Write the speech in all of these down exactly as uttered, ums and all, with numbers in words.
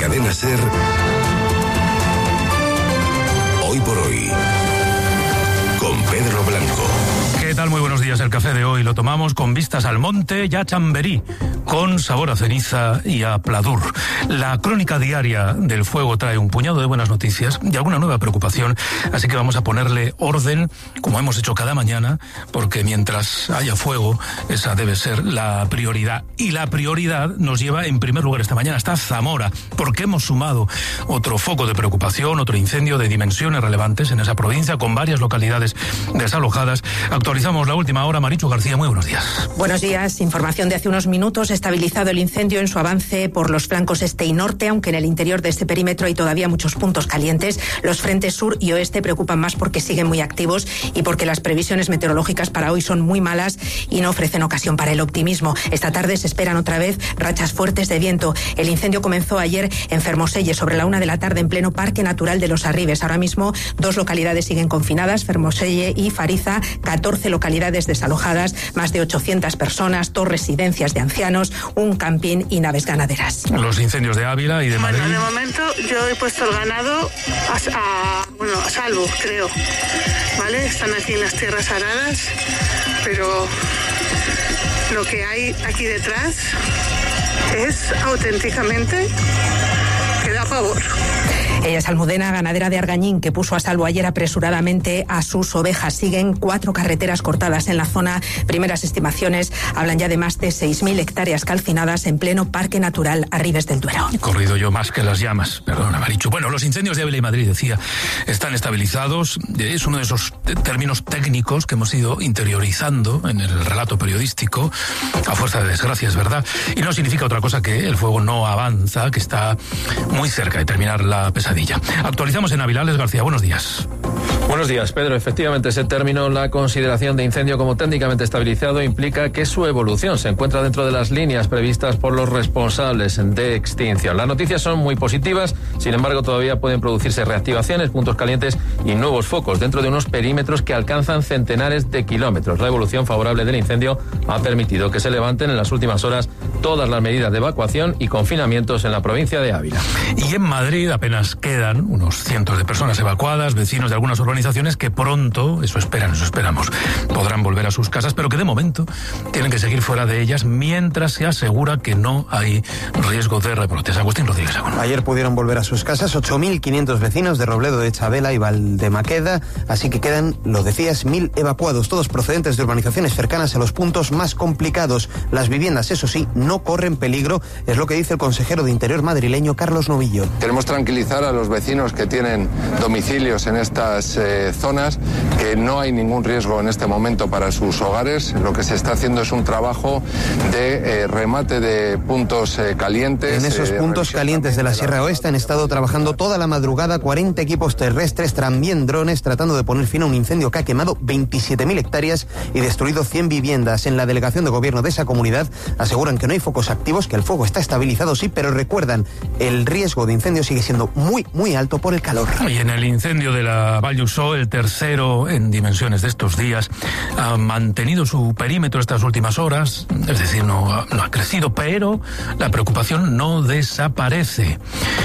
Cadena SER, Hoy por Hoy, con Pedro Blanco. ¿Qué tal? Muy buenos días. El café de hoy lo tomamos con vistas al monte y a Chamberí, con sabor a ceniza y a pladur. La crónica diaria del fuego trae un puñado de buenas noticias y alguna nueva preocupación, así que vamos a ponerle orden, como hemos hecho cada mañana, porque mientras haya fuego, esa debe ser la prioridad. Y la prioridad nos lleva, en primer lugar, esta mañana hasta Zamora, porque hemos sumado otro foco de preocupación, otro incendio de dimensiones relevantes en esa provincia, con varias localidades desalojadas. Actualizamos la última hora. Marichu García, muy buenos días. Buenos días. Información de hace unos minutos. Estabilizado el incendio en su avance por los flancos este y norte, aunque en el interior de este perímetro hay todavía muchos puntos calientes. Los frentes sur y oeste preocupan más porque siguen muy activos y porque las previsiones meteorológicas para hoy son muy malas y no ofrecen ocasión para el optimismo. Esta tarde se esperan otra vez rachas fuertes de viento. El incendio comenzó ayer en Fermoselle, sobre la una de la tarde, en pleno Parque Natural de los Arribes. Ahora mismo dos localidades siguen confinadas, Fermoselle y Fariza, catorce localidades desalojadas, más de ochocientas personas, dos residencias de ancianos, un camping y naves ganaderas. Los incendios de Ávila y de bueno, Madrid. De momento yo he puesto el ganado a, a, bueno, a salvo, creo. ¿Vale? Están aquí en las tierras aradas, pero lo que hay aquí detrás es auténticamente que da pavor. Ella es Almudena, ganadera de Argañín, que puso a salvo ayer apresuradamente a sus ovejas. Siguen cuatro carreteras cortadas en la zona. Primeras estimaciones hablan ya de más de seis mil hectáreas calcinadas en pleno Parque Natural Arribes del Duero. He corrido yo más que las llamas, perdona, Marichu. Bueno, los incendios de Ávila y Madrid, decía, están estabilizados. Es uno de esos términos técnicos que hemos ido interiorizando en el relato periodístico, a fuerza de desgracias, ¿verdad? Y no significa otra cosa que el fuego no avanza, que está muy cerca de terminar la pesadilla. Actualizamos en Ávila. Alex García, buenos días. Buenos días, Pedro. Efectivamente, ese término, la consideración de incendio como técnicamente estabilizado, implica que su evolución se encuentra dentro de las líneas previstas por los responsables de extinción. Las noticias son muy positivas, sin embargo, todavía pueden producirse reactivaciones, puntos calientes y nuevos focos dentro de unos perímetros que alcanzan centenares de kilómetros. La evolución favorable del incendio ha permitido que se levanten en las últimas horas todas las medidas de evacuación y confinamientos en la provincia de Ávila. Y en Madrid apenas quedan unos cientos de personas evacuadas, vecinos de algunas organizaciones que pronto, eso esperan, eso esperamos, podrán volver a sus casas, pero que de momento tienen que seguir fuera de ellas mientras se asegura que no hay riesgo de rebrotes. Agustín Rodríguez. Ayer pudieron volver a sus casas ocho mil quinientos vecinos de Robledo de Chabela y Valdemaqueda, así que quedan, lo decías, mil evacuados, todos procedentes de urbanizaciones cercanas a los puntos más complicados. Las viviendas, eso sí, no corren peligro, es lo que dice el consejero de Interior madrileño, Carlos Novillo. Queremos tranquilizar a los vecinos que tienen domicilios en estas eh, zonas, que no hay ningún riesgo en este momento para sus hogares. Lo que se está haciendo es un trabajo de eh, remate de puntos eh, calientes. En esos eh, puntos calientes de la Sierra Oeste han estado trabajando toda la madrugada cuarenta equipos terrestres, también drones, tratando de poner fin a un incendio que ha quemado veintisiete mil hectáreas y destruido cien viviendas. En la delegación de gobierno de esa comunidad aseguran que no hay focos activos, que el fuego está estabilizado, sí, pero recuerdan, el riesgo de incendio sigue siendo muy, muy alto por el calor. Y en el incendio de la Vall d'Uixó, el tercero en dimensiones de estos días, ha mantenido su perímetro estas últimas horas, es decir, no ha, no ha crecido, pero la preocupación no desaparece,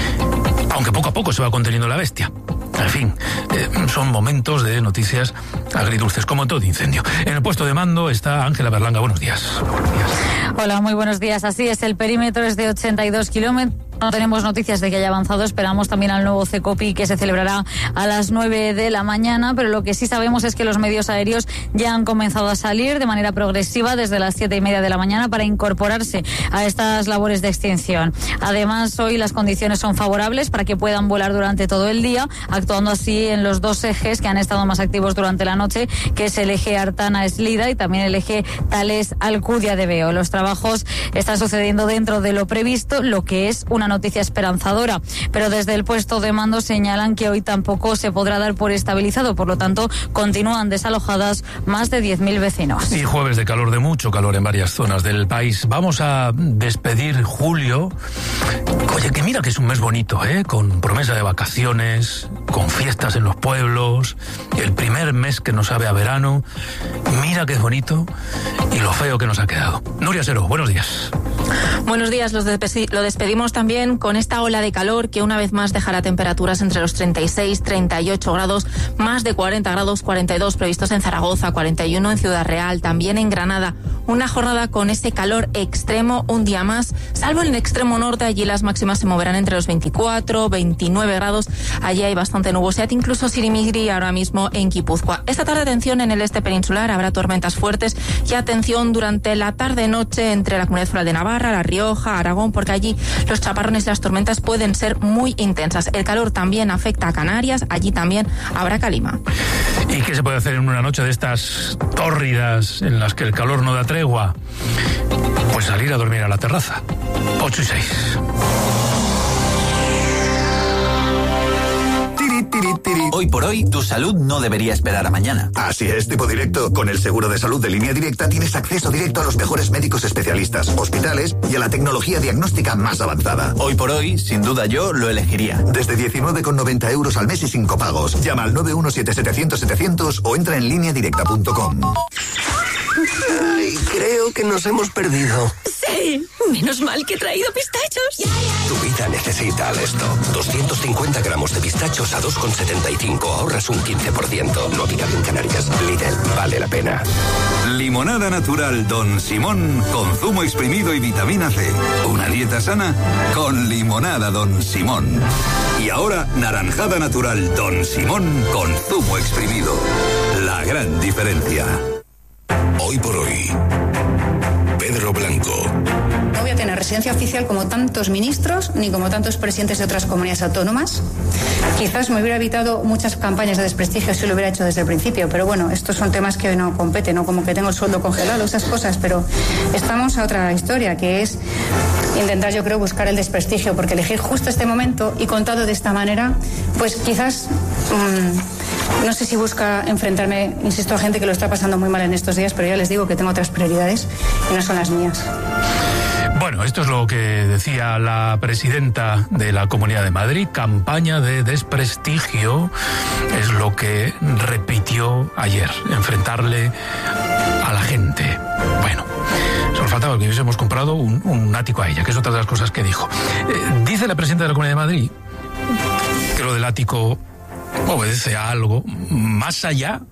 aunque poco a poco se va conteniendo la bestia. En fin, eh, son momentos de noticias agridulces, como todo incendio. En el puesto de mando está Ángela Berlanga. Buenos días. Buenos días. Hola, muy buenos días. Así es, el perímetro es de ochenta y dos kilómetros. No tenemos noticias de que haya avanzado. Esperamos también al nuevo CECOPI, que se celebrará a las nueve de la mañana, pero lo que sí sabemos es que los medios aéreos ya han comenzado a salir de manera progresiva desde las siete y media de la mañana para incorporarse a estas labores de extinción. Además, hoy las condiciones son favorables para que puedan volar durante todo el día, actuando así en los dos ejes que han estado más activos durante la noche, que es el eje Artana-Eslida y también el eje Tales-Alcudia de Veo. Los trabajos están sucediendo dentro de lo previsto, lo que es una noticia esperanzadora, pero desde el puesto de mando señalan que hoy tampoco se podrá dar por estabilizado, por lo tanto continúan desalojadas más de diez mil vecinos. Y jueves de calor, de mucho calor en varias zonas del país. Vamos a despedir julio. Oye, que mira que es un mes bonito, ¿eh? Con promesa de vacaciones, con fiestas en los pueblos, el primer mes que nos sabe a verano. Mira que es bonito y lo feo que nos ha quedado. Nuria Seró, buenos días. Buenos días, lo despedimos también con esta ola de calor que una vez más dejará temperaturas entre los treinta y seis, treinta y ocho grados, más de cuarenta grados, cuarenta y dos previstos en Zaragoza, cuarenta y uno en Ciudad Real, también en Granada. Una jornada con ese calor extremo un día más, salvo en el extremo norte, allí las máximas se moverán entre los veinticuatro, veintinueve grados, allí hay bastante nubosidad, incluso sirimigri ahora mismo en Guipúzcoa. Esta tarde atención en el este peninsular, habrá tormentas fuertes y atención durante la tarde-noche entre la Comunidad Foral de Navarra, La Rioja, Aragón, porque allí los chaparrones y las tormentas pueden ser muy intensas. El calor también afecta a Canarias, allí también habrá calima. ¿Y qué se puede hacer en una noche de estas tórridas en las que el calor no da tregua? Pues salir a dormir a la terraza. ocho y seis. Hoy por hoy, tu salud no debería esperar a mañana. Así es, tipo directo. Con el seguro de salud de Línea Directa tienes acceso directo a los mejores médicos especialistas, hospitales y a la tecnología diagnóstica más avanzada. Hoy por hoy, sin duda yo lo elegiría. Desde diecinueve con noventa euros al mes y sin copagos. Llama al nueve uno siete setecientos setecientos o entra en línea directa punto com. Ay, creo que nos hemos perdido. Sí, menos mal que he traído pistachos. Tu vida necesita Alesto. doscientos cincuenta gramos de pistachos a dos con setenta y cinco. Ahorras un quince por ciento. No diga bien Canarias. Lidl, vale la pena. Limonada natural Don Simón con zumo exprimido y vitamina C. Una dieta sana con limonada Don Simón. Y ahora, naranjada natural Don Simón con zumo exprimido. La gran diferencia. Hoy por hoy, Pedro Blanco. No voy a tener residencia oficial como tantos ministros ni como tantos presidentes de otras comunidades autónomas. Quizás me hubiera evitado muchas campañas de desprestigio si lo hubiera hecho desde el principio, pero bueno, estos son temas que hoy no competen, no como que tengo el sueldo congelado, esas cosas, pero estamos a otra historia, que es intentar, yo creo, buscar el desprestigio, porque elegir justo este momento y contado de esta manera, pues quizás... Mmm, no sé si busca enfrentarme, insisto, a gente que lo está pasando muy mal en estos días, pero ya les digo que tengo otras prioridades y no son las mías. Bueno, esto es lo que decía la presidenta de la Comunidad de Madrid. Campaña de desprestigio es lo que repitió ayer, enfrentarle a la gente. Bueno, solo faltaba que hubiésemos comprado un, un ático a ella, que es otra de las cosas que dijo. Eh, dice la presidenta de la Comunidad de Madrid que lo del ático obedece a algo más allá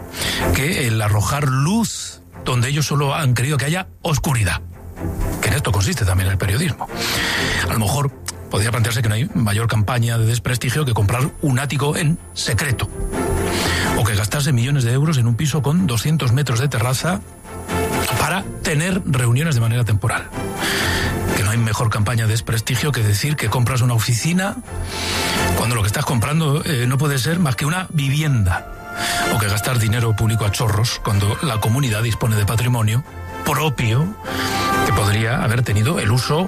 que el arrojar luz donde ellos solo han querido que haya oscuridad, que en esto consiste también el periodismo. A lo mejor podría plantearse que no hay mayor campaña de desprestigio que comprar un ático en secreto, o que gastarse millones de euros en un piso con doscientos metros de terraza para tener reuniones de manera temporal. Que no hay mejor campaña de desprestigio que decir que compras una oficina cuando lo que estás comprando eh, no puede ser más que una vivienda, o que gastar dinero público a chorros cuando la comunidad dispone de patrimonio propio que podría haber tenido el uso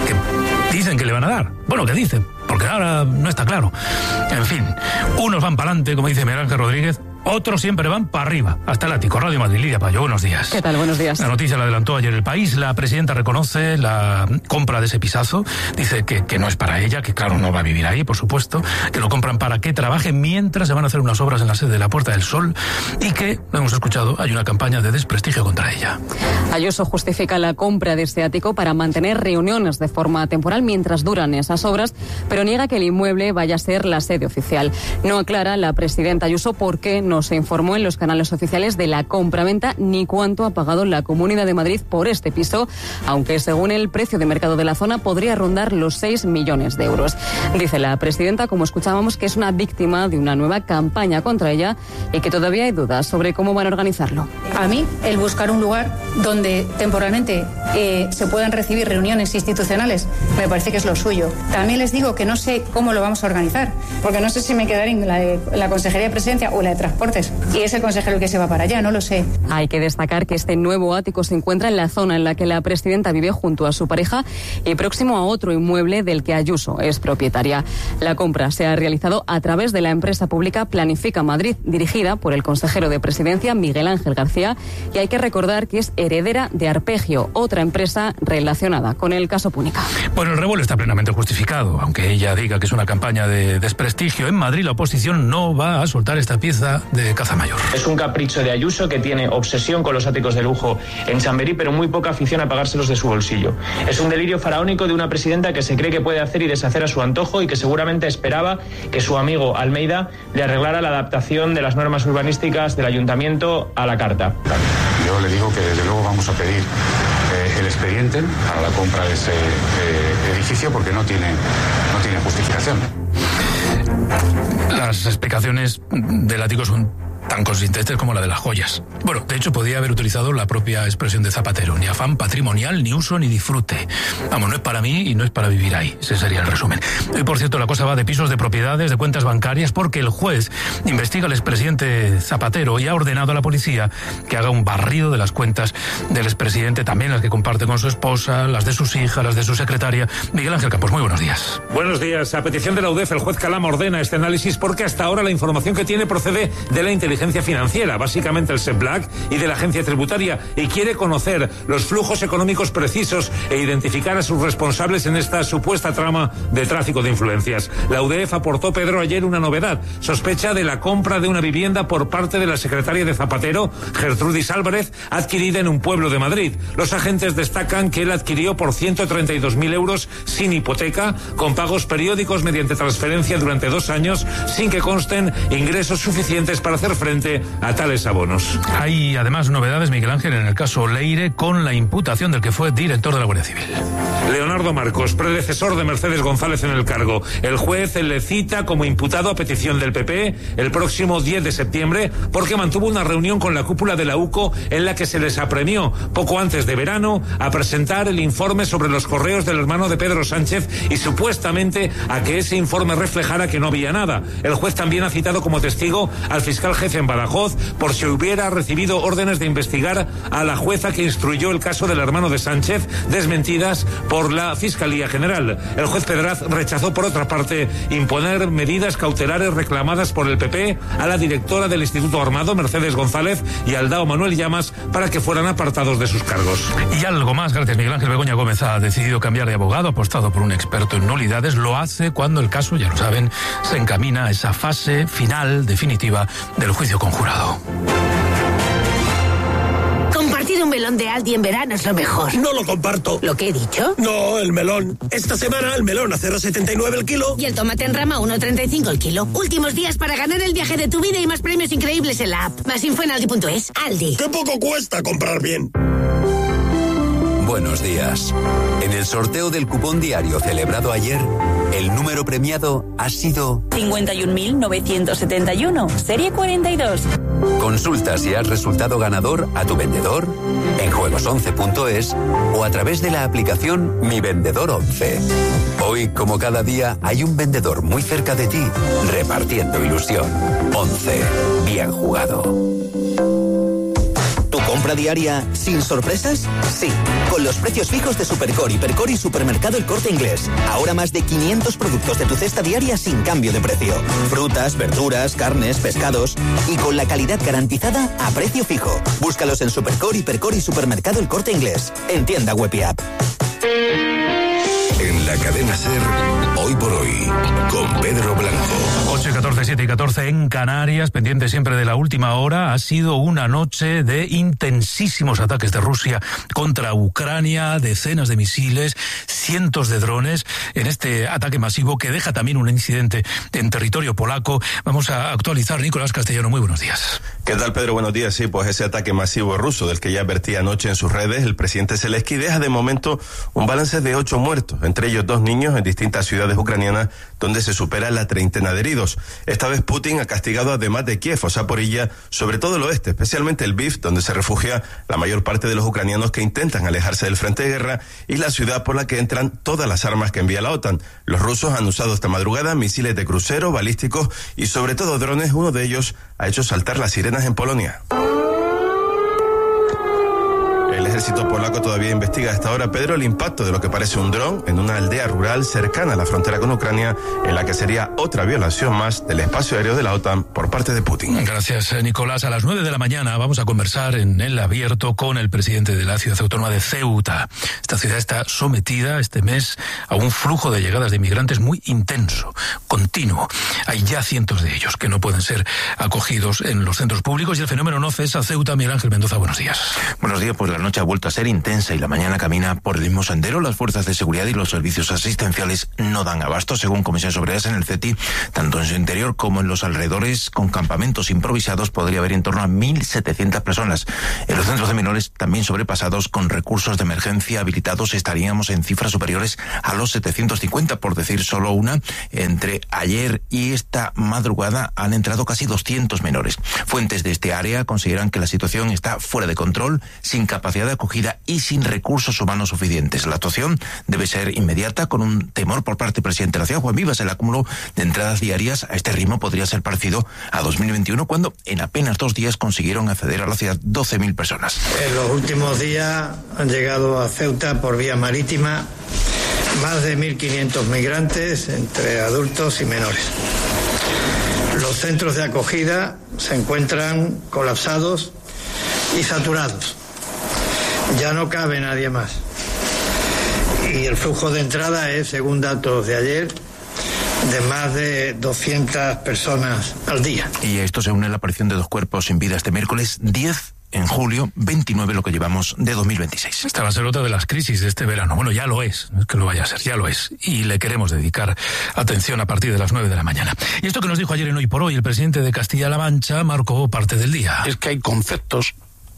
que dicen que le van a dar. Bueno, que dicen, porque ahora no está claro. En fin, unos van para adelante, como dice Miguel Ángel Rodríguez, otros siempre van para arriba, hasta el ático. Radio Madrid, Lidia Payo, buenos días. ¿Qué tal? Buenos días. La noticia la adelantó ayer El País. La presidenta reconoce la compra de ese pisazo. Dice que, que no es para ella, que claro, no va a vivir ahí, por supuesto, que lo compran para que trabaje mientras se van a hacer unas obras en la sede de la Puerta del Sol, y que, lo hemos escuchado, hay una campaña de desprestigio contra ella. Ayuso justifica la compra de este ático para mantener reuniones de forma temporal mientras duran esas obras, pero niega que el inmueble vaya a ser la sede oficial. No aclara la presidenta Ayuso por qué no se informó en los canales oficiales de la compraventa ni cuánto ha pagado la Comunidad de Madrid por este piso, aunque según el precio de mercado de la zona podría rondar los seis millones de euros. Dice la presidenta, como escuchábamos, que es una víctima de una nueva campaña contra ella y que todavía hay dudas sobre cómo van a organizarlo. A mí, el buscar un lugar donde temporalmente eh, se puedan recibir reuniones institucionales me parece que es lo suyo. También les digo que no sé cómo lo vamos a organizar, porque no sé si me quedaré en la, de, en la Consejería de Presidencia o la de Transportes. Y es el consejero el que se va para allá, no lo sé. Hay que destacar que este nuevo ático se encuentra en la zona en la que la presidenta vive junto a su pareja y próximo a otro inmueble del que Ayuso es propietaria. La compra se ha realizado a través de la empresa pública Planifica Madrid, dirigida por el consejero de Presidencia Miguel Ángel García, y hay que recordar que es heredera de Arpegio, otra empresa relacionada con el caso Púnica. Bueno, el revuelo está plenamente justificado, aunque ella diga que es una campaña de desprestigio. En Madrid la oposición no va a soltar esta pieza de Cazamayor. Es un capricho de Ayuso, que tiene obsesión con los áticos de lujo en Chamberí, pero muy poca afición a pagárselos de su bolsillo. Es un delirio faraónico de una presidenta que se cree que puede hacer y deshacer a su antojo y que seguramente esperaba que su amigo Almeida le arreglara la adaptación de las normas urbanísticas del ayuntamiento a la carta. Yo le digo que desde luego vamos a pedir eh, el expediente para la compra de ese eh, edificio porque no tiene, no tiene justificación. Las explicaciones del ático son tan consistentes como la de las joyas. Bueno, de hecho podía haber utilizado la propia expresión de Zapatero: ni afán patrimonial, ni uso, ni disfrute. Vamos, no es para mí y no es para vivir ahí. Ese sería el resumen. Y por cierto, la cosa va de pisos, de propiedades, de cuentas bancarias, porque el juez investiga al expresidente Zapatero y ha ordenado a la policía que haga un barrido de las cuentas del expresidente, también las que comparte con su esposa, las de sus hijas, las de su secretaria. Miguel Ángel Campos, muy buenos días. Buenos días. A petición de la U D E F, el juez Calama ordena este análisis porque hasta ahora la información que tiene procede de la inteligencia financiera, básicamente el SEPLAC y de la agencia tributaria, y quiere conocer los flujos económicos precisos e identificar a sus responsables en esta supuesta trama de tráfico de influencias. La U D E F aportó, Pedro, ayer una novedad: sospecha de la compra de una vivienda por parte de la secretaria de Zapatero, Gertrudis Álvarez, adquirida en un pueblo de Madrid. Los agentes destacan que él adquirió por ciento treinta y dos mil euros sin hipoteca, con pagos periódicos mediante transferencia durante dos años, sin que consten ingresos suficientes para hacer frente a tales abonos. Hay además novedades, Miguel Ángel, en el caso Leire, con la imputación del que fue director de la Guardia Civil. Leonardo Marcos, predecesor de Mercedes González en el cargo. El juez le cita como imputado a petición del P P el próximo diez de septiembre porque mantuvo una reunión con la cúpula de la U C O en la que se les apremió poco antes de verano a presentar el informe sobre los correos del hermano de Pedro Sánchez y supuestamente a que ese informe reflejara que no había nada. El juez también ha citado como testigo al fiscal jefe en Badajoz por si hubiera recibido órdenes de investigar a la jueza que instruyó el caso del hermano de Sánchez, desmentidas por la Fiscalía General. El juez Pedraz rechazó, por otra parte, imponer medidas cautelares reclamadas por el P P a la directora del Instituto Armado, Mercedes González, y al D A O Manuel Llamas para que fueran apartados de sus cargos. Y algo más, gracias Miguel Ángel. Begoña Gómez ha decidido cambiar de abogado, apostado por un experto en nulidades. Lo hace cuando el caso, ya lo saben, se encamina a esa fase final, definitiva, del juicio conjurado. Compartir un melón de Aldi en verano es lo mejor. No lo comparto. ¿Lo que he dicho? No, el melón. Esta semana el melón a cero coma setenta y nueve el kilo. Y el tomate en rama a uno coma treinta y cinco el kilo. Últimos días para ganar el viaje de tu vida y más premios increíbles en la app. Más info en aldi punto es. Aldi. ¡Qué poco cuesta comprar bien! Buenos días. En el sorteo del cupón diario celebrado ayer, el número premiado ha sido cincuenta y un mil novecientos setenta y uno, serie cuarenta y dos. Consulta si has resultado ganador a tu vendedor en juegos once punto es o a través de la aplicación Mi Vendedor once. Hoy, como cada día, hay un vendedor muy cerca de ti repartiendo ilusión. once. Bien jugado. ¿Tu compra diaria sin sorpresas? Sí, con los precios fijos de Supercor, Hipercor y Supermercado El Corte Inglés. Ahora más de quinientos productos de tu cesta diaria sin cambio de precio. Frutas, verduras, carnes, pescados y con la calidad garantizada a precio fijo. Búscalos en Supercor, Hipercor y Supermercado El Corte Inglés. En tienda web y app. En la cadena SER, Hoy por Hoy, con Pedro Blanco. ocho y catorce, siete y catorce en Canarias, pendiente siempre de la última hora. Ha sido una noche de intensísimos ataques de Rusia contra Ucrania, decenas de misiles, cientos de drones en este ataque masivo que deja también un incidente en territorio polaco. Vamos a actualizar. Nicolás Castellano, muy buenos días. ¿Qué tal, Pedro? Buenos días. Sí, pues ese ataque masivo ruso del que ya advertía anoche en sus redes el presidente Zelensky deja de momento un balance de ocho muertos, entre ellos dos niños en distintas ciudades ucranianas, donde se supera la treintena de heridos. Esta vez Putin ha castigado además de Kiev o Zaporilla, sobre todo el oeste, especialmente el Lviv, donde se refugia la mayor parte de los ucranianos que intentan alejarse del frente de guerra, y la ciudad por la que entran todas las armas que envía la OTAN. Los rusos han usado esta madrugada misiles de crucero, balísticos y sobre todo drones. Uno de ellos ha hecho saltar las sirenas en Polonia. El ejército polaco todavía investiga a esta hora, Pedro, el impacto de lo que parece un dron en una aldea rural cercana a la frontera con Ucrania, en la que sería otra violación más del espacio aéreo de la OTAN por parte de Putin. Gracias, Nicolás. A las nueve de la mañana vamos a conversar en El Abierto con el presidente de la ciudad autónoma de Ceuta. Esta ciudad está sometida este mes a un flujo de llegadas de inmigrantes muy intenso, continuo. Hay ya cientos de ellos que no pueden ser acogidos en los centros públicos y el fenómeno no cesa. Ceuta, Miguel Ángel Mendoza, buenos días. Buenos días, pues la noche ha vuelto a ser intensa y la mañana camina por el mismo sendero. Las fuerzas de seguridad y los servicios asistenciales no dan abasto, según comisiones obreras en el CETI, tanto en su interior como en los alrededores. Con campamentos improvisados podría haber en torno a mil setecientas personas. En los centros de menores, también sobrepasados, con recursos de emergencia habilitados, estaríamos en cifras superiores a los setecientos cincuenta, por decir solo una. Entre ayer y esta madrugada han entrado casi doscientos menores. Fuentes de este área consideran que la situación está fuera de control, sin capacidad de acogida y sin recursos humanos suficientes. La actuación debe ser inmediata, con un temor por parte del presidente de la ciudad, Juan Vivas. El acúmulo de entradas diarias a este ritmo podría ser parecido a dos mil veintiuno, cuando en apenas dos días consiguieron acceder a la ciudad doce mil personas. En los últimos días han llegado a Ceuta por vía marítima más de mil quinientos migrantes, entre adultos y menores. Los centros de acogida se encuentran colapsados y saturados. Ya no cabe nadie más. Y el flujo de entrada es, según datos de ayer, de más de doscientas personas al día. Y a esto se une la aparición de dos cuerpos sin vida este miércoles diez en julio, veintinueve lo que llevamos de dos mil veintiséis. Esta va a ser otra de las crisis de este verano. Bueno, ya lo es, no es que lo vaya a ser, ya lo es. Y le queremos dedicar atención a partir de las nueve de la mañana. Y esto que nos dijo ayer en Hoy por Hoy el presidente de Castilla-La Mancha marcó parte del día. Es que hay conceptos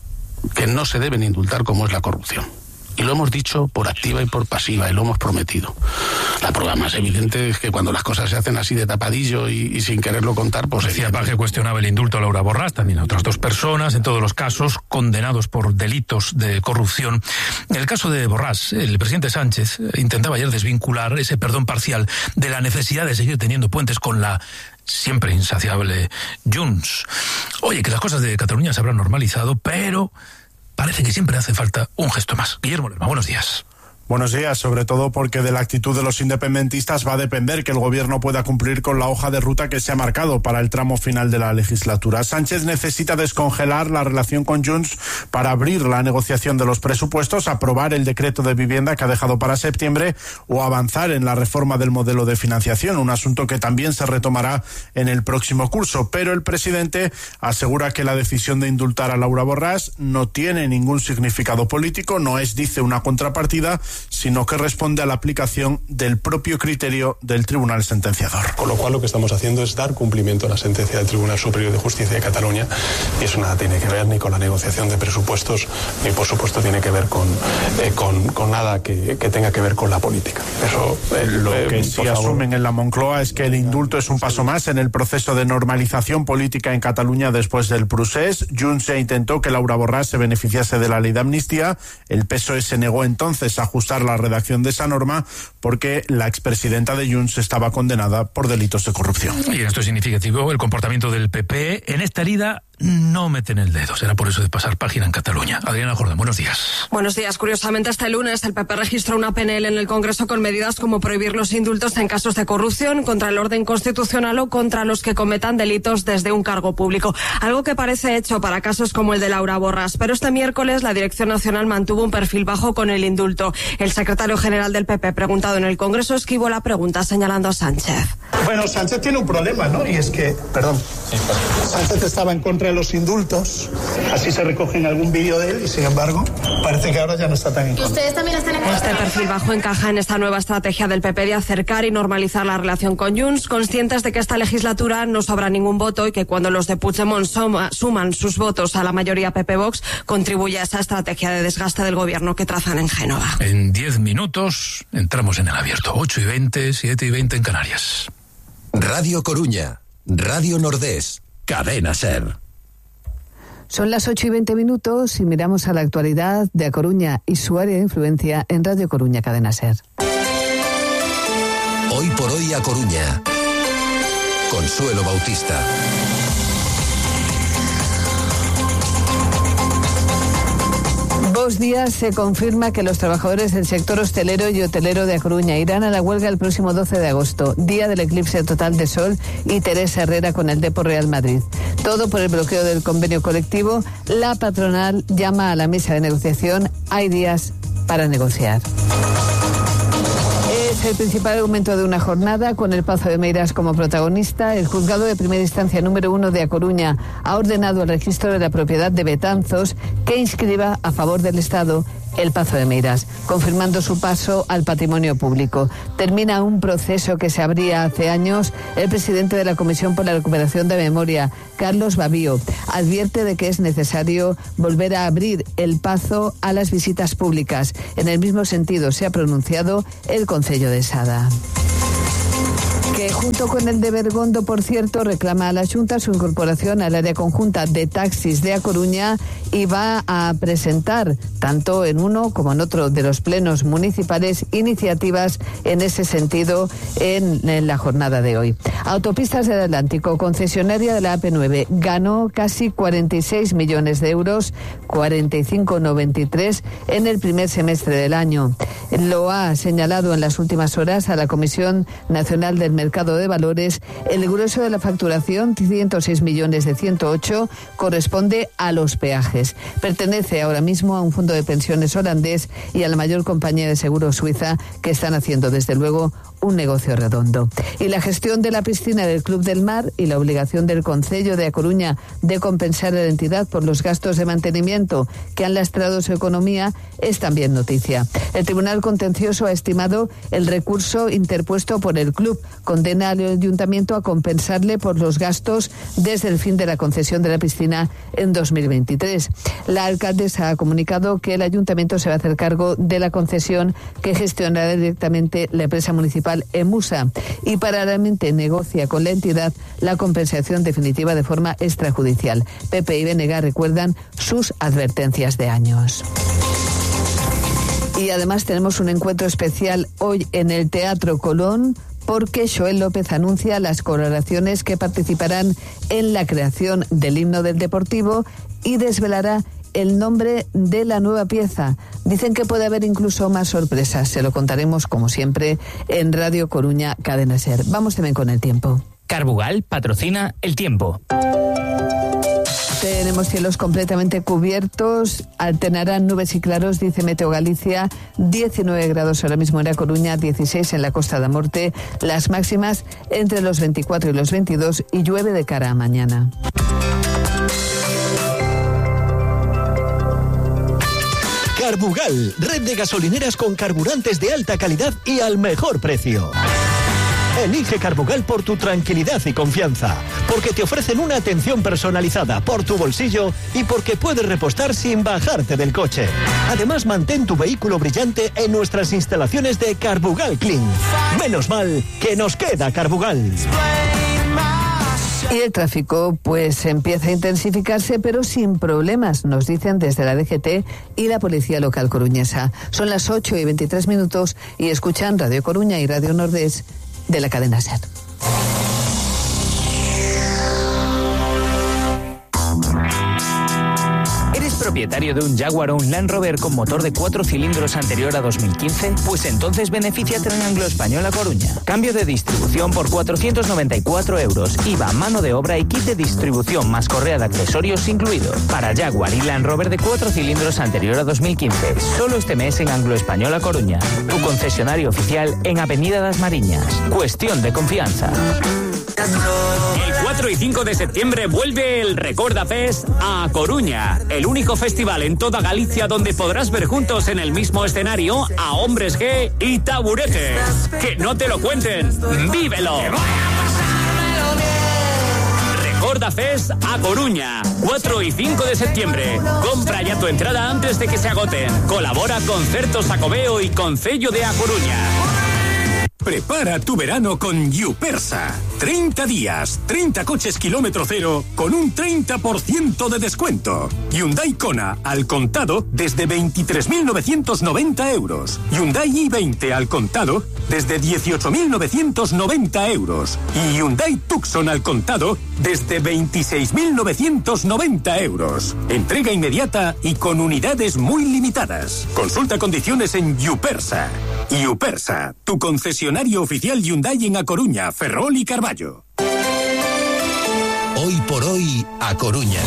que no se deben indultar, como es la corrupción. Y lo hemos dicho por activa y por pasiva, y lo hemos prometido. La prueba más evidente es que cuando las cosas se hacen así de tapadillo y, y sin quererlo contar, pues... Decía Paje cuestionaba el indulto a Laura Borràs, también a otras dos personas, en todos los casos condenados por delitos de corrupción. En el caso de Borràs, el presidente Sánchez intentaba ayer desvincular ese perdón parcial de la necesidad de seguir teniendo puentes con la siempre insaciable Junts. Oye, que las cosas de Cataluña se habrán normalizado, pero parece que siempre hace falta un gesto más. Guillermo Lerma, buenos días. Buenos días, sobre todo porque de la actitud de los independentistas va a depender que el gobierno pueda cumplir con la hoja de ruta que se ha marcado para el tramo final de la legislatura. Sánchez necesita descongelar la relación con Junts para abrir la negociación de los presupuestos, aprobar el decreto de vivienda que ha dejado para septiembre o avanzar en la reforma del modelo de financiación, un asunto que también se retomará en el próximo curso. Pero el presidente asegura que la decisión de indultar a Laura Borràs no tiene ningún significado político, no es, dice, una contrapartida, sino que responde a la aplicación del propio criterio del Tribunal Sentenciador. Con lo cual lo que estamos haciendo es dar cumplimiento a la sentencia del Tribunal Superior de Justicia de Cataluña, y eso nada tiene que ver ni con la negociación de presupuestos, ni por supuesto tiene que ver con, eh, con, con nada que, que tenga que ver con la política. Eso, eh, lo eh, que sí asumen en la Moncloa es que el indulto es un paso más en el proceso de normalización política en Cataluña después del procés. Junts se intentó que Laura Borràs se beneficiase de la ley de amnistía. El P S O E se negó entonces a ajustar la redacción de esa norma porque la expresidenta de Junts estaba condenada por delitos de corrupción. Y esto es significativo, el comportamiento del P P en esta herida no meten el dedo. Será por eso de pasar página en Cataluña. Adriana Jordán, buenos días. Buenos días. Curiosamente, este lunes el P P registró una P N L en el Congreso con medidas como prohibir los indultos en casos de corrupción, contra el orden constitucional o contra los que cometan delitos desde un cargo público. Algo que parece hecho para casos como el de Laura Borràs. Pero este miércoles la Dirección Nacional mantuvo un perfil bajo con el indulto. El secretario general del P P, preguntado en el Congreso, esquivó la pregunta señalando a Sánchez. Bueno, Sánchez tiene un problema, ¿no? Y es que, perdón, Sánchez estaba en contra de los indultos, así se recoge en algún vídeo de él, y sin embargo, parece que ahora ya no está tan en contra. ¿Ustedes también están en contra? Este perfil bajo encaja en esta nueva estrategia del P P de acercar y normalizar la relación con Junts, conscientes de que esta legislatura no sobra ningún voto y que cuando los de Puigdemont suma, suman sus votos a la mayoría P P Vox, contribuye a esa estrategia de desgaste del gobierno que trazan en Génova. En diez minutos entramos en el abierto. ocho y veinte, siete y veinte en Canarias. Radio Coruña, Radio Nordés, Cadena SER. Son las ocho y veinte minutos y miramos a la actualidad de A Coruña y su área de influencia en Radio Coruña, Cadena SER. Hoy por hoy A Coruña. Consuelo Bautista. Vox pocos días se confirma que los trabajadores del sector hostelero y hotelero de A Coruña irán a la huelga el próximo doce de agosto, día del eclipse total de sol, y Teresa Herrera con el Depor Real Madrid. Todo por el bloqueo del convenio colectivo. La patronal llama a la mesa de negociación. Hay días para negociar. Es el principal argumento de una jornada, con el Pazo de Meirás como protagonista. El juzgado de primera instancia número uno de A Coruña ha ordenado el registro de la propiedad de Betanzos que inscriba a favor del Estado el Pazo de Meirás, confirmando su paso al patrimonio público. Termina un proceso que se abría hace años. El presidente de la Comisión por la Recuperación de Memoria, Carlos Babío, advierte de que es necesario volver a abrir el Pazo a las visitas públicas. En el mismo sentido se ha pronunciado el Concello de Sada, que junto con el de Bergondo, por cierto, reclama a la Xunta su incorporación al área conjunta de taxis de A Coruña y va a presentar, tanto en uno como en otro de los plenos municipales, iniciativas en ese sentido en, en la jornada de hoy. Autopistas del Atlántico, concesionaria de la A P nueve, ganó casi cuarenta y seis millones de euros, cuarenta y cinco coma noventa y tres en el primer semestre del año. Lo ha señalado en las últimas horas a la Comisión Nacional del Mercado de Valores. El grueso de la facturación, ciento seis millones de ciento ocho, corresponde a los peajes. Pertenece ahora mismo a un fondo de pensiones holandés y a la mayor compañía de seguros suiza, que están haciendo desde luego un negocio redondo. Y la gestión de la piscina del Club del Mar y la obligación del Concello de A Coruña de compensar a la entidad por los gastos de mantenimiento que han lastrado su economía es también noticia. El Tribunal Contencioso ha estimado el recurso interpuesto por el club. Condena al ayuntamiento a compensarle por los gastos desde el fin de la concesión de la piscina en dos mil veintitrés. La alcaldesa ha comunicado que el ayuntamiento se va a hacer cargo de la concesión, que gestionará directamente la empresa municipal Emusa, y paralelamente negocia con la entidad la compensación definitiva de forma extrajudicial. P P y B N G recuerdan sus advertencias de años. Y además tenemos un encuentro especial hoy en el Teatro Colón, porque Xoel López anuncia las colaboraciones que participarán en la creación del himno del Deportivo y desvelará el nombre de la nueva pieza. Dicen que puede haber incluso más sorpresas. Se lo contaremos, como siempre, en Radio Coruña Cadena Ser. Vamos también con el tiempo. Carbugal patrocina el tiempo. Tenemos cielos completamente cubiertos, alternarán nubes y claros, dice Meteo Galicia. diecinueve grados ahora mismo en A Coruña, dieciséis en la Costa da Morte, las máximas entre los veinticuatro y los veintidós, y llueve de cara a mañana. Carbugal, red de gasolineras con carburantes de alta calidad y al mejor precio. Elige Carbugal por tu tranquilidad y confianza, porque te ofrecen una atención personalizada por tu bolsillo y porque puedes repostar sin bajarte del coche. Además, mantén tu vehículo brillante en nuestras instalaciones de Carbugal Clean. Menos mal que nos queda Carbugal. Y el tráfico pues empieza a intensificarse, pero sin problemas, nos dicen desde la D G T y la Policía Local coruñesa. Son las ocho y veintitrés minutos y escuchan Radio Coruña y Radio Nordés de la cadena SER. ¿Eres propietario de un Jaguar o un Land Rover con motor de cuatro cilindros anterior a dos mil quince? Pues entonces benefíciate en Anglo Español A Coruña. Cambio de distribución por cuatrocientos noventa y cuatro euros, I V A, mano de obra y kit de distribución más correa de accesorios incluido. Para Jaguar y Land Rover de cuatro cilindros anterior a dos mil quince. Solo este mes en Anglo Español A Coruña. Tu concesionario oficial en Avenida das Mariñas. Cuestión de confianza. El cuatro y cinco de septiembre vuelve el Recorda Fest a Coruña, el único festival en toda Galicia donde podrás ver juntos en el mismo escenario a Hombres G y Taburete. Que no te lo cuenten, vívelo. Recorda Fest a Coruña, cuatro y cinco de septiembre. Compra ya tu entrada antes de que se agoten. Colabora Concertos Xacobeo y Concello de A Coruña. Prepara tu verano con Yupersa. treinta días, treinta coches kilómetro cero con un treinta por ciento de descuento. Hyundai Kona al contado desde veintitrés mil novecientos noventa euros. Hyundai i veinte al contado desde dieciocho mil novecientos noventa euros. Y Hyundai Tucson al contado desde veintiséis mil novecientos noventa euros. Entrega inmediata y con unidades muy limitadas. Consulta condiciones en Yupersa. Yupersa, tu concesionario oficial Hyundai en A Coruña, Ferrol y Carballo. Hoy por hoy, A Coruña.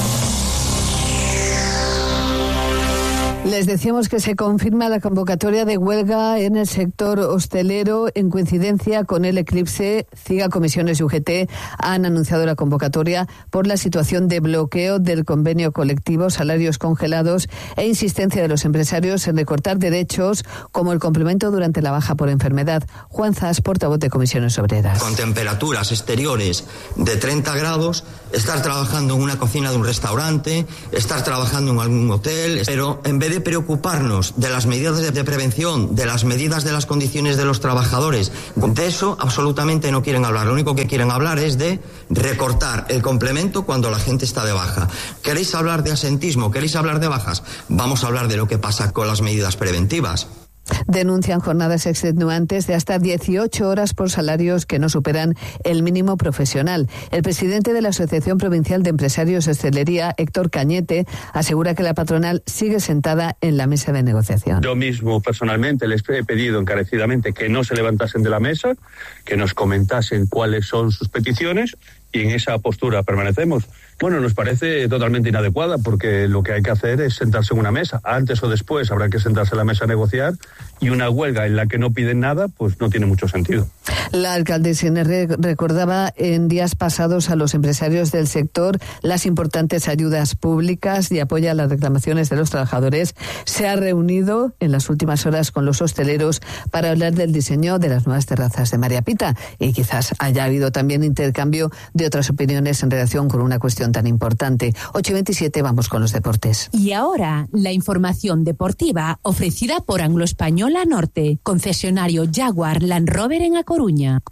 Les decíamos que se confirma la convocatoria de huelga en el sector hostelero en coincidencia con el eclipse. CIGA, Comisiones y U G T han anunciado la convocatoria por la situación de bloqueo del convenio colectivo, salarios congelados e insistencia de los empresarios en recortar derechos como el complemento durante la baja por enfermedad. Juan Zas, portavoz de Comisiones Obreras. Con temperaturas exteriores de treinta grados, estar trabajando en una cocina de un restaurante, estar trabajando en algún hotel, pero en vez de preocuparnos de las medidas de prevención, de las medidas de las condiciones de los trabajadores, de eso absolutamente no quieren hablar. Lo único que quieren hablar es de recortar el complemento cuando la gente está de baja. ¿Queréis hablar de asentismo? ¿Queréis hablar de bajas? Vamos a hablar de lo que pasa con las medidas preventivas. Denuncian jornadas extenuantes de hasta dieciocho horas por salarios que no superan el mínimo profesional. El presidente de la Asociación Provincial de Empresarios de Hostelería, Héctor Cañete, asegura que la patronal sigue sentada en la mesa de negociación. Yo mismo personalmente les he pedido encarecidamente que no se levantasen de la mesa, que nos comentasen cuáles son sus peticiones y en esa postura permanecemos. Bueno, nos parece totalmente inadecuada porque lo que hay que hacer es sentarse en una mesa. Antes o después habrá que sentarse en la mesa a negociar y una huelga en la que no piden nada, pues no tiene mucho sentido. La alcaldesa Inés recordaba en días pasados a los empresarios del sector las importantes ayudas públicas y apoya las reclamaciones de los trabajadores. Se ha reunido en las últimas horas con los hosteleros para hablar del diseño de las nuevas terrazas de María Pita y quizás haya habido también intercambio de otras opiniones en relación con una cuestión tan importante. ocho y veintisiete, vamos con los deportes. Y ahora, la información deportiva ofrecida por Anglo-Española Norte, concesionario Jaguar Land Rover en A Coruña.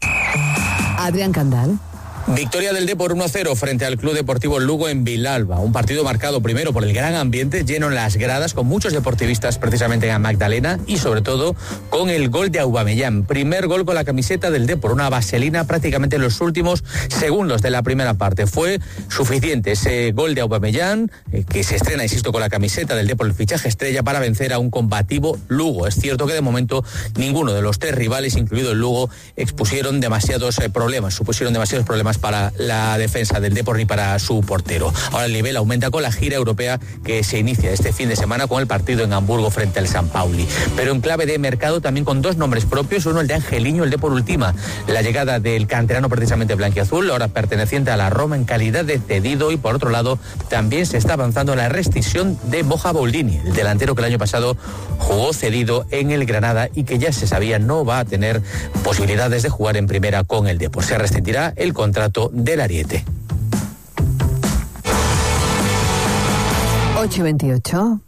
Adrián Candal. Victoria del Depor uno a cero frente al Club Deportivo Lugo en Vilalba. Un partido marcado primero por el gran ambiente, lleno en las gradas, con muchos deportivistas precisamente en Magdalena y sobre todo con el gol de Aubameyang. Primer gol con la camiseta del Depor, una vaselina prácticamente en los últimos segundos de la primera parte. Fue suficiente ese gol de Aubameyang, eh, que se estrena, insisto, con la camiseta del Depor, el fichaje estrella para vencer a un combativo Lugo. Es cierto que de momento ninguno de los tres rivales, incluido el Lugo, expusieron demasiados eh, problemas, supusieron demasiados problemas para la defensa del Depor ni para su portero. Ahora el nivel aumenta con la gira europea que se inicia este fin de semana con el partido en Hamburgo frente al San Pauli. Pero en clave de mercado también con dos nombres propios, uno el de Angeliño, el Depor ultima la llegada del canterano precisamente blanquiazul, ahora perteneciente a la Roma en calidad de cedido, y por otro lado también se está avanzando en la rescisión de Moja Boldini, el delantero que el año pasado jugó cedido en el Granada y que ya se sabía no va a tener posibilidades de jugar en primera con el Depor. Se rescindirá el contrato del Ariete. ocho y veintiocho.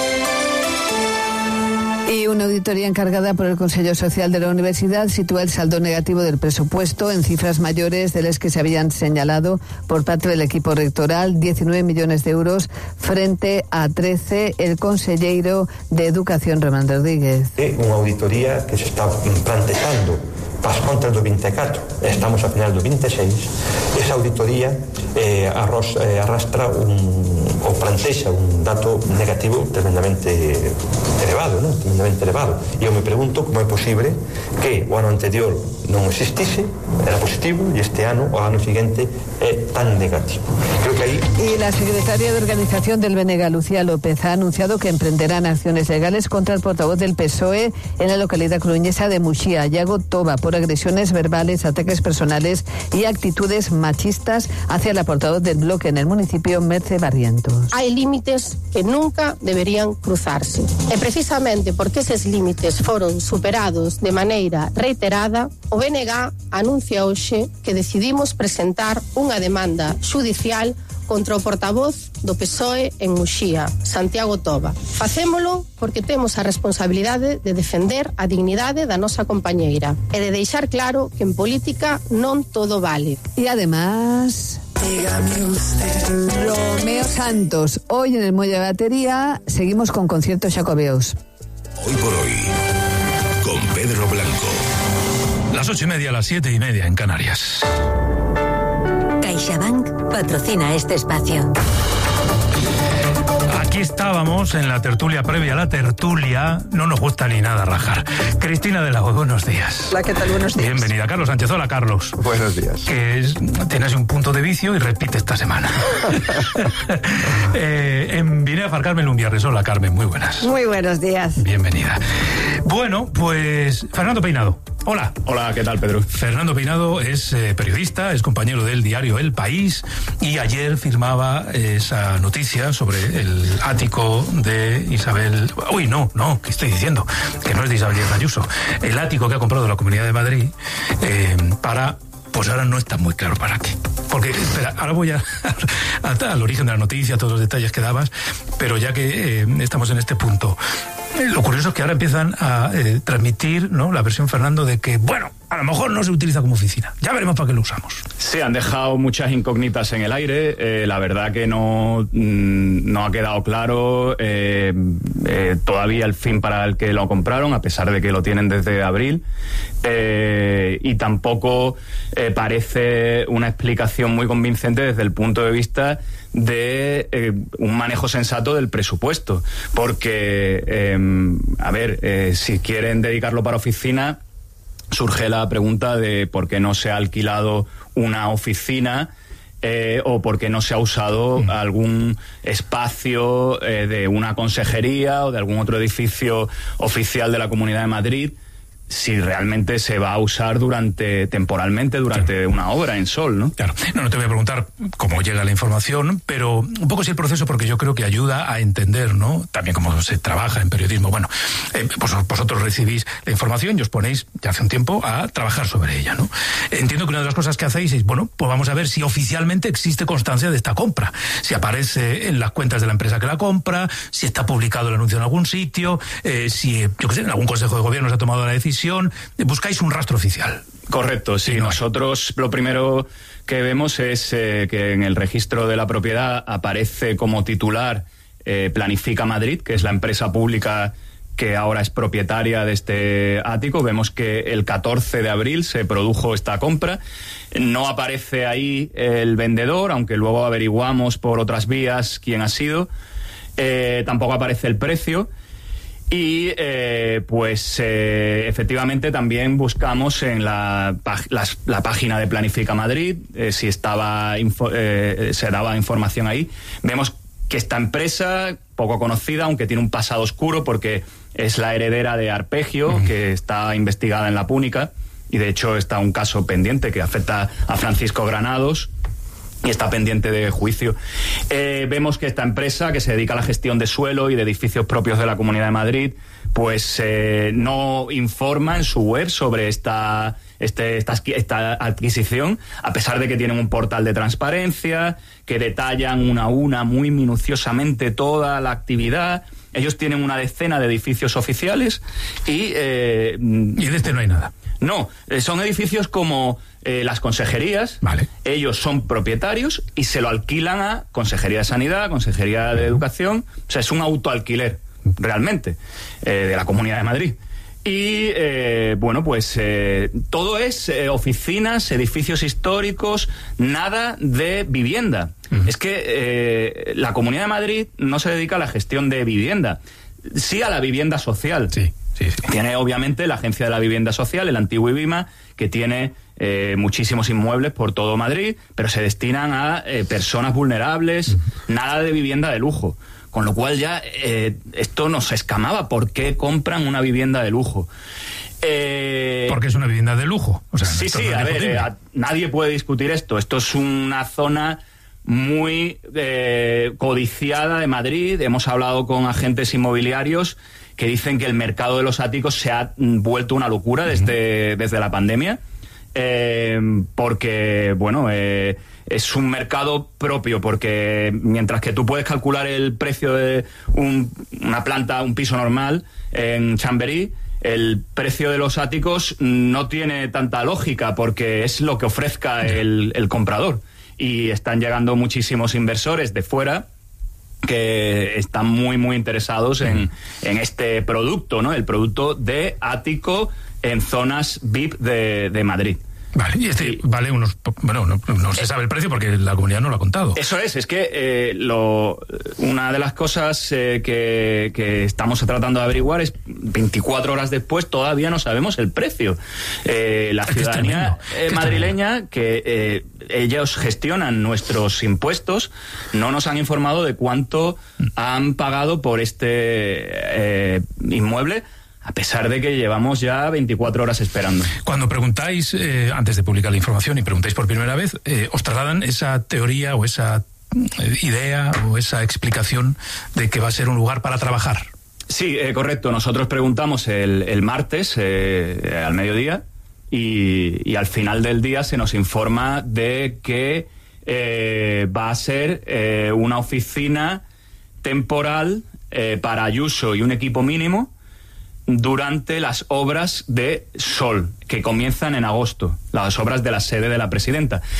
Y una auditoría encargada por el Consejo Social de la Universidad sitúa el saldo negativo del presupuesto en cifras mayores de las que se habían señalado por parte del equipo rectoral, diecinueve millones de euros frente a trece. El consejero de Educación, Román Rodríguez. Una auditoría que se está plantejando para as contas do veinticuatro, estamos a final do veintiséis. Esa auditoría eh, arros, eh, arrastra un, o plantexa un dato negativo tremendamente elevado, ¿no? tremendamente elevado. E eu me pregunto como é posible que o ano anterior non existise, era positivo, e este ano, o ano seguinte, é tan negativo. Creo que aí... Y la secretaria de Organización del Benega, Lucía López, ha anunciado que emprenderán acciones legales contra el portavoz del P S O E en la localidad coruñesa de Muxía, Iago Toba, por agresiones verbales, ataques personales y actitudes machistas hacia la portavoz del bloque en el municipio, Merce Barrientos. Hay límites que nunca deberían cruzarse. E precisamente porque eses límites foron superados de maneira reiterada, o B N G anuncia hoxe que decidimos presentar unha demanda xudicial contra o portavoz do P S O E en Muxía, Santiago Toba. Facémolo porque temos a responsabilidade de defender a dignidade da nosa compañeira e de deixar claro que en política non todo vale. Y además... Romeo Santos, hoy en el Muelle de Batería seguimos con conciertos jacobeos. Hoy por hoy, con Pedro Blanco. Las ocho y media, las siete y media en Canarias. CaixaBank patrocina este espacio. Aquí estábamos en la tertulia previa a la tertulia. No nos gusta ni nada rajar. Cristina de la O, buenos días. Hola, ¿qué tal? Buenos días. Bienvenida. Carlos Sánchez. Hola, Carlos. Buenos días. Que es, tienes un punto de vicio y repite esta semana. eh, en Vinea Far Carmen Lumbiarres. Hola, Carmen. Muy buenas. Muy buenos días. Bienvenida. Bueno, pues Fernando Peinado. Hola. Hola, ¿qué tal, Pedro? Fernando Peinado es eh, periodista, es compañero del diario El País y ayer firmaba esa noticia sobre el ático de Isabel... Uy, no, no, ¿qué estoy diciendo? Que no es de Isabel Díaz Ayuso. El ático que ha comprado la Comunidad de Madrid eh, para... Pues ahora no está muy claro para qué. Porque, espera, ahora voy a, a, al origen de la noticia, todos los detalles que dabas, pero ya que eh, estamos en este punto, eh, lo curioso es que ahora empiezan a eh, transmitir, ¿no?, la versión, Fernando, de que, bueno, a lo mejor no se utiliza como oficina. Ya veremos para qué lo usamos. Sí, han dejado muchas incógnitas en el aire. Eh, la verdad que no, mm, no ha quedado claro eh, eh, todavía el fin para el que lo compraron, a pesar de que lo tienen desde abril. Eh, y tampoco eh, parece una explicación muy convincente desde el punto de vista de eh, un manejo sensato del presupuesto. Porque, eh, a ver, eh, si quieren dedicarlo para oficina, surge la pregunta de por qué no se ha alquilado una oficina eh, o por qué no se ha usado mm. algún espacio eh, de una consejería o de algún otro edificio oficial de la Comunidad de Madrid, si realmente se va a usar durante temporalmente durante claro. una obra en Sol, ¿no? Claro. No, no te voy a preguntar cómo llega la información, pero un poco sí el proceso, porque yo creo que ayuda a entender, ¿no?, también cómo se trabaja en periodismo. Bueno, eh, pues vosotros recibís la información y os ponéis ya hace un tiempo a trabajar sobre ella, ¿no? Entiendo que una de las cosas que hacéis es, bueno, pues vamos a ver si oficialmente existe constancia de esta compra, si aparece en las cuentas de la empresa que la compra, si está publicado el anuncio en algún sitio, eh, si, yo qué sé, en algún consejo de gobierno se ha tomado la decisión. Buscáis un rastro oficial. Correcto, sí. No Nosotros hay. Lo primero que vemos es eh, que en el registro de la propiedad aparece como titular eh, Planifica Madrid, que es la empresa pública que ahora es propietaria de este ático. Vemos que el catorce de abril se produjo esta compra. No aparece ahí el vendedor, aunque luego averiguamos por otras vías quién ha sido. Eh, tampoco aparece el precio. Y eh, pues eh, efectivamente también buscamos en la, la, la página de Planifica Madrid eh, si estaba info, eh, se daba información ahí. Vemos que esta empresa, poco conocida, aunque tiene un pasado oscuro porque es la heredera de Arpegio, uh-huh. que está investigada en la Púnica, y de hecho está un caso pendiente que afecta a Francisco Granados y está pendiente de juicio. Eh, vemos que esta empresa, que se dedica a la gestión de suelo y de edificios propios de la Comunidad de Madrid, pues eh, no informa en su web sobre esta, este, esta, esta adquisición, a pesar de que tienen un portal de transparencia, que detallan una a una muy minuciosamente toda la actividad. Ellos tienen una decena de edificios oficiales y... Eh, y de este no hay nada. No, eh, son edificios como eh, las consejerías. Vale. Ellos son propietarios y se lo alquilan a Consejería de Sanidad, Consejería de Educación. O sea, es un autoalquiler, realmente, eh, de la Comunidad de Madrid. Y, eh, bueno, pues eh, todo es eh, oficinas, edificios históricos, nada de vivienda. Uh-huh. Es que eh, la Comunidad de Madrid no se dedica a la gestión de vivienda, sí a la vivienda social. Sí. Sí, sí. Tiene obviamente la Agencia de la Vivienda Social, el antiguo IBIMA, que tiene eh, muchísimos inmuebles por todo Madrid, pero se destinan a eh, personas vulnerables, uh-huh. nada de vivienda de lujo. Con lo cual ya eh, esto nos escamaba. ¿Por qué compran una vivienda de lujo? Eh, Porque es una vivienda de lujo. O sea, sí, sí, a ver, eh, a, nadie puede discutir esto. Esto es una zona muy eh, codiciada de Madrid. Hemos hablado con agentes inmobiliarios que dicen que el mercado de los áticos se ha vuelto una locura desde, desde la pandemia. eh, porque, bueno, eh, es un mercado propio, porque mientras que tú puedes calcular el precio de un, una planta, un piso normal en Chamberí, el precio de los áticos no tiene tanta lógica, porque es lo que ofrezca el, el comprador. Y están llegando muchísimos inversores de fuera que están muy, muy interesados en, en este producto, ¿no? El producto de ático en zonas V I P de, de Madrid. Vale, y este y, vale unos... Bueno, no, no se sabe el precio porque la comunidad no lo ha contado. Eso es, es que eh, lo, una de las cosas eh, que, que estamos tratando de averiguar es veinticuatro horas después todavía no sabemos el precio. Eh, la ciudadanía eh, madrileña, que eh, ellos gestionan nuestros impuestos, no nos han informado de cuánto han pagado por este eh, inmueble, a pesar de que llevamos ya veinticuatro horas esperando. Cuando preguntáis, eh, antes de publicar la información, y preguntáis por primera vez, eh, ¿os trasladan esa teoría o esa eh, idea o esa explicación de que va a ser un lugar para trabajar? Sí, eh, correcto. Nosotros preguntamos el, el martes eh, al mediodía y, y al final del día se nos informa de que eh, va a ser eh, una oficina temporal eh, para Ayuso y un equipo mínimo durante las obras de Sol, que comienzan en agosto, las obras de la sede de la presidenta.